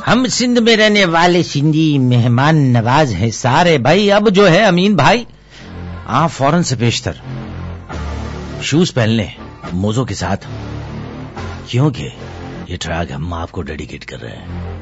हम सिंध में रहने वाले सिंधी मेहमान नवाज हैं सारे भाई। अब जो है अमीन भाई आप फौरन से पेशतर शूज पहन लें मोजों के साथ, क्योंकि ये ट्रैक हम आपको डेडिकेट कर रहे हैं।